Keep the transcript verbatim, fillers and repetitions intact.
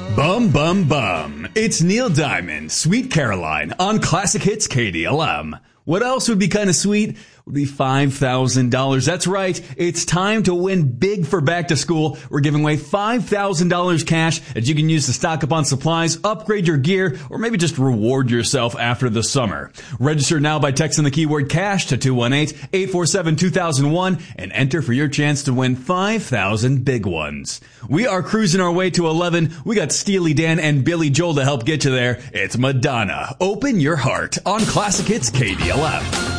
Bum, bum, bum. It's Neil Diamond, Sweet Caroline on Classic Hits K D L M. What else would be kind of sweet? Would be five thousand dollars. That's right. It's time to win big for back to school. We're giving away five thousand dollars cash that you can use to stock up on supplies, upgrade your gear, or maybe just reward yourself after the summer. Register now by texting the keyword cash to two one eight, eight four seven, two thousand one and enter for your chance to win five thousand big ones. We are cruising our way to eleven. We got Steely Dan and Billy Joel to help get you there. It's Madonna. Open your heart on Classic Hits K D L M.